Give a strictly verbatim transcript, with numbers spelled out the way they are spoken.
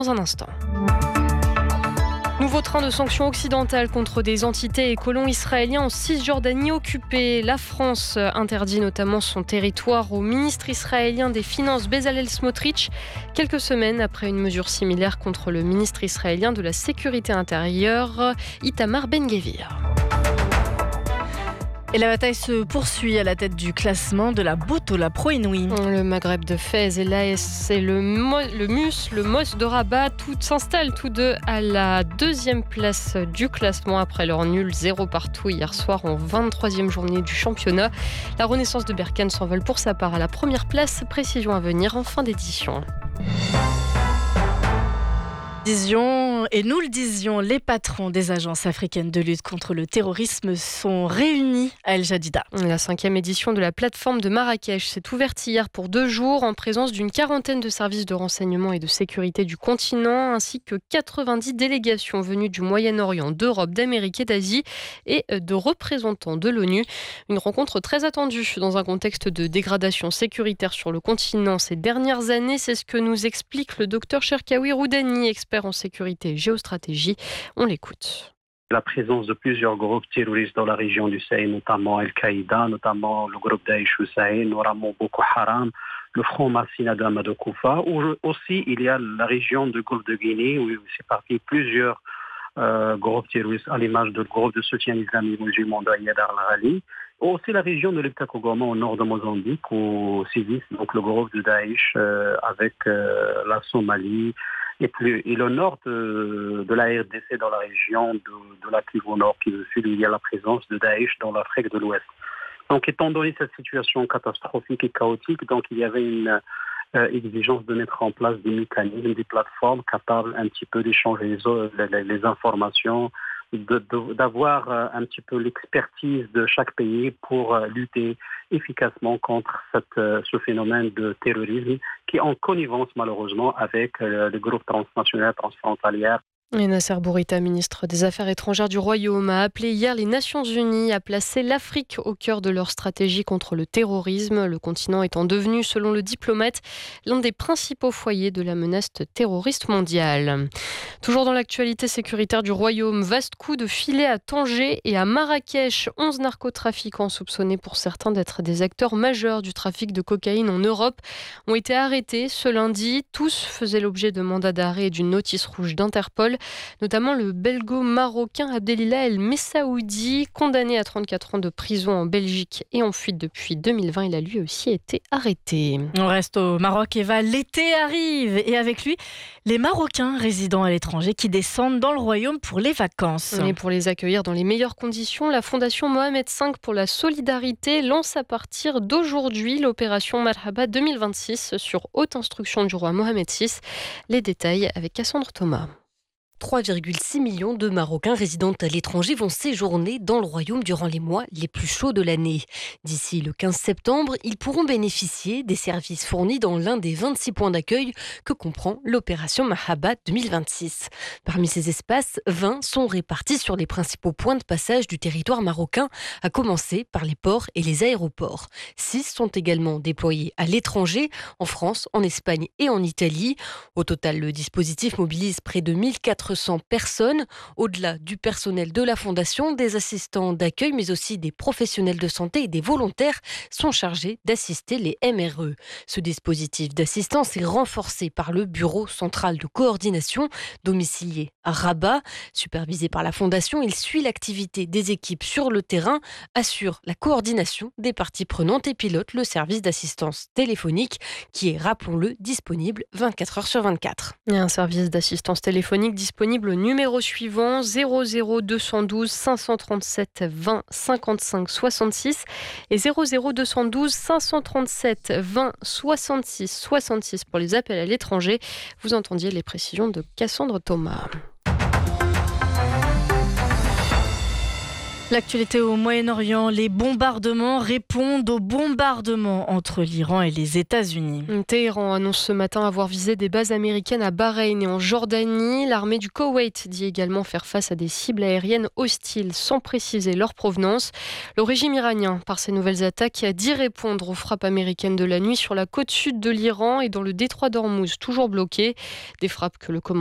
Dans un instant. Nouveau train de sanctions occidentales contre des entités et colons israéliens en Cisjordanie occupée. La France interdit notamment son territoire au ministre israélien des Finances Bezalel Smotrich, quelques semaines après une mesure similaire contre le ministre israélien de la Sécurité intérieure, Itamar Ben-Gvir. Et la bataille se poursuit à la tête du classement de la Botola Pro Inouï. Le Maghreb de Fès et l'A S et le, Mo, le M U S, le M O S de Rabat, tout s'installent tous deux à la deuxième place du classement après leur nul zéro partout hier soir en vingt-troisième journée du championnat. La Renaissance de Berkane s'envole pour sa part à la première place. Précision à venir en fin d'édition. Disions, et nous le disions, les patrons des agences africaines de lutte contre le terrorisme sont réunis à El Jadida. La cinquième édition de la plateforme de Marrakech s'est ouverte hier pour deux jours en présence d'une quarantaine de services de renseignement et de sécurité du continent ainsi que quatre-vingt-dix délégations venues du Moyen-Orient, d'Europe, d'Amérique et d'Asie et de représentants de l'ONU. Une rencontre très attendue dans un contexte de dégradation sécuritaire sur le continent ces dernières années. C'est ce que nous explique le docteur Cherkaoui Roudani, expert en sécurité et géostratégie. On l'écoute. La présence de plusieurs groupes terroristes dans la région du Sahel, notamment Al-Qaïda, notamment le groupe Daesh au Sahel, notamment Boko Haram, le Front Massina de Amadou Koufa. Aussi, il y a la région du Golfe de Guinée où c'est parti plusieurs euh, groupes terroristes à l'image du groupe de soutien islamique musulman d'Aïad al-Ghali. Aussi la région de l'Iptakogoma au nord de Mozambique, au Civis, donc le groupe de Daesh euh, avec euh, la Somalie. Et, plus, et le nord de, de la R D C dans la région de, de la Kivu Nord, qui est le sud, où il y a la présence de Daesh dans l'Afrique de l'Ouest. Donc, étant donné cette situation catastrophique et chaotique, donc il y avait une euh, exigence de mettre en place des mécanismes, des plateformes capables un petit peu d'échanger les, les, les informations, de, de, d'avoir euh, un petit peu l'expertise de chaque pays pour euh, lutter efficacement contre cette, euh, ce phénomène de terrorisme qui est en connivence malheureusement avec euh, les groupes transnationaux transfrontaliers. Et Nasser Bourita, ministre des Affaires étrangères du Royaume, a appelé hier les Nations Unies à placer l'Afrique au cœur de leur stratégie contre le terrorisme, le continent étant devenu, selon le diplomate, l'un des principaux foyers de la menace terroriste mondiale. Toujours dans l'actualité sécuritaire du Royaume, vaste coup de filet à Tanger et à Marrakech. onze narcotrafiquants soupçonnés pour certains d'être des acteurs majeurs du trafic de cocaïne en Europe ont été arrêtés ce lundi. Tous faisaient l'objet de mandats d'arrêt et d'une notice rouge d'Interpol. Notamment le belgo-marocain Abdelilah El Messaoudi, condamné à trente-quatre ans de prison en Belgique et en fuite depuis deux mille vingt. Il a lui aussi été arrêté. On reste au Maroc, Eva. L'été arrive et avec lui, les Marocains résidant à l'étranger qui descendent dans le Royaume pour les vacances. Et pour les accueillir dans les meilleures conditions, la Fondation Mohamed cinq pour la solidarité lance à partir d'aujourd'hui l'opération Marhaba deux mille vingt-six sur haute instruction du roi Mohamed six. Les détails avec Cassandre Thomas. trois virgule six millions de Marocains résidant à l'étranger vont séjourner dans le Royaume durant les mois les plus chauds de l'année. D'ici le quinze septembre, ils pourront bénéficier des services fournis dans l'un des vingt-six points d'accueil que comprend l'opération Marhaba deux mille vingt-six. Parmi ces espaces, vingt sont répartis sur les principaux points de passage du territoire marocain, à commencer par les ports et les aéroports. Six sont également déployés à l'étranger, en France, en Espagne et en Italie. Au total, le dispositif mobilise près de mille quatre cents personnes, au-delà du personnel de la Fondation, des assistants d'accueil, mais aussi des professionnels de santé et des volontaires sont chargés d'assister les M R E. Ce dispositif d'assistance est renforcé par le Bureau central de coordination, domicilié à Rabat. Supervisé par la Fondation, il suit l'activité des équipes sur le terrain, assure la coordination des parties prenantes et pilote le service d'assistance téléphonique qui est, rappelons-le, disponible vingt-quatre heures sur vingt-quatre. Il y a un service d'assistance téléphonique disponible au numéro suivant zéro zéro deux cent douze cinq cent trente-sept vingt cinquante-cinq soixante-six et zéro zéro deux cent douze cinq cent trente-sept vingt soixante-six soixante-six pour les appels à l'étranger. Vous entendiez les précisions de Cassandre Thomas. L'actualité au Moyen-Orient, les bombardements répondent aux bombardements entre l'Iran et les États-Unis. Téhéran annonce ce matin avoir visé des bases américaines à Bahreïn et en Jordanie. L'armée du Koweït dit également faire face à des cibles aériennes hostiles sans préciser leur provenance. Le régime iranien, par ces nouvelles attaques, a dit répondre aux frappes américaines de la nuit sur la côte sud de l'Iran et dans le détroit d'Ormuz, toujours bloqué. Des frappes que le commandant